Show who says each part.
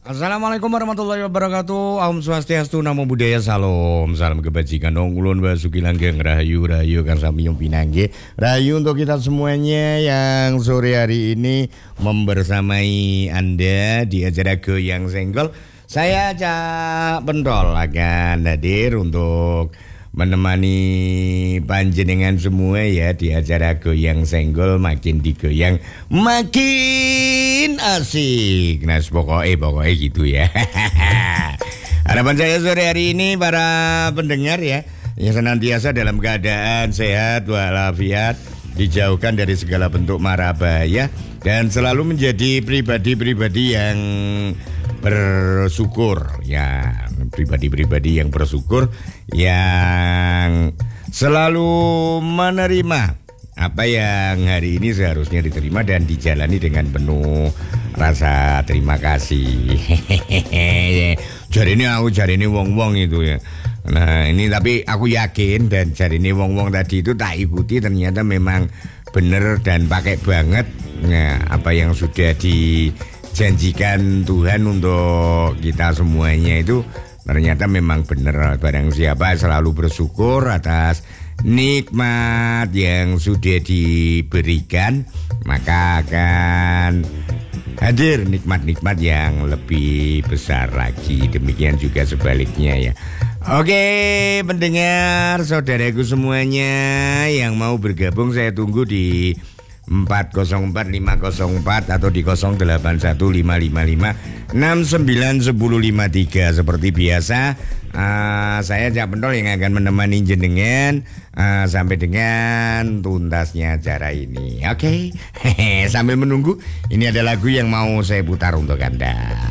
Speaker 1: Assalamualaikum warahmatullahi wabarakatuh. Om Swastiastu, Namo Buddhaya, Salam. Salam kebajikan dong. Ulun Basuki Langgeng, Rahayu Kang Samiyong Pinangge. Rahayu untuk kita semuanya yang sore hari ini membersamai Anda di acara Goyang Senggol. Saya Cak Pentol akan hadir untuk menemani panjenengan semua ya di acara Goyang Senggol, makin digoyang makin asik. Nah pokoknya gitu ya. Harapan saya sore hari ini para pendengar ya, yang senantiasa dalam keadaan sehat walafiat, dijauhkan dari segala bentuk mara bahaya, dan selalu menjadi pribadi-pribadi yang bersyukur ya, pribadi-pribadi yang bersyukur, yang selalu menerima apa yang hari ini seharusnya diterima dan dijalani dengan penuh rasa terima kasih. Jari ini wong-wong itu ya. Nah ini tapi aku yakin, dan jari ini wong-wong tadi itu tak ikuti, ternyata memang bener dan pakai banget ya, apa yang sudah dijanjikan Tuhan untuk kita semuanya itu ternyata memang benar. Barang siapa selalu bersyukur atas nikmat yang sudah diberikan, maka akan hadir nikmat-nikmat yang lebih besar lagi. Demikian juga sebaliknya ya. Oke pendengar, saudaraku semuanya yang mau bergabung, saya tunggu di 404504 atau di 081555691053. Seperti biasa, saya Cak Pentol yang akan menemani jenengan sampai dengan tuntasnya acara ini. Oke. Sambil menunggu, ini ada lagu yang mau saya putar untuk Anda.